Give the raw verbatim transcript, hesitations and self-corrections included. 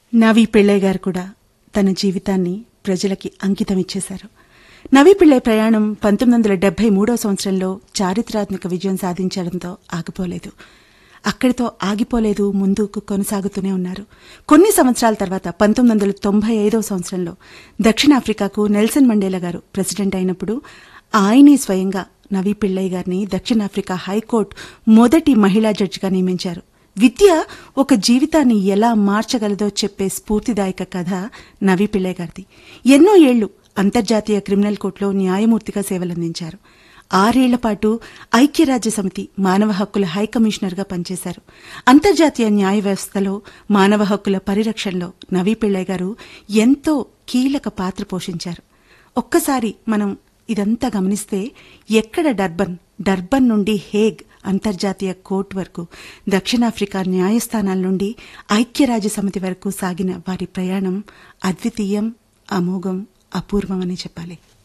నవీ పిళ్ళై గారు కూడా తన జీవితాన్ని ప్రజలకి అంకితం ఇచ్చేశారు. నవీ పిళ్ళై ప్రయాణం పంతొమ్మిది వందల డెబ్బై మూడో సంవత్సరంలో చారిత్రాత్మక విజయం సాధించడంతో ఆగిపోలేదు. అక్కడితో ఆగిపోలేదు, ముందుకు కొనసాగుతూనే ఉన్నారు. కొన్ని సంవత్సరాల తర్వాత పంతొమ్మిది వందల తొంభై ఐదో సంవత్సరంలో దక్షిణాఫ్రికాకు నెల్సన్ మండేలా గారు ప్రెసిడెంట్ అయినప్పుడు ఆయనే స్వయంగా నవీ పిళ్ళై గారిని దక్షిణాఫ్రికా హైకోర్టు మొదటి మహిళా జడ్జిగా నియమించారు. విద్య ఒక జీవితాన్ని ఎలా మార్చగలదో చెప్పే స్ఫూర్తిదాయక కథ నవీ పిళ్ళై గారిది. ఎన్నో ఏళ్లు అంతర్జాతీయ క్రిమినల్ కోర్టులో న్యాయమూర్తిగా సేవలందించారు. ఆరేళ్ల పాటు ఐక్యరాజ్య సమితి మానవ హక్కుల హైకమిషనర్గా పనిచేశారు. అంతర్జాతీయ న్యాయ వ్యవస్థలో మానవ హక్కుల పరిరక్షణలో నవీ పిళ్ళై గారు ఎంతో కీలక పాత్ర పోషించారు. ఒక్కసారి మనం ఇదంతా గమనిస్తే ఎక్కడ డర్బన్ డర్బన్ నుండి హేగ్ అంతర్జాతీయ కోర్టు వరకు, దక్షిణాఫ్రికా న్యాయస్థానాల నుండి ఐక్యరాజ్య సమితి వరకు సాగిన వారి ప్రయాణం అద్వితీయం, అమోఘం, అపూర్వమని చెప్పాలి.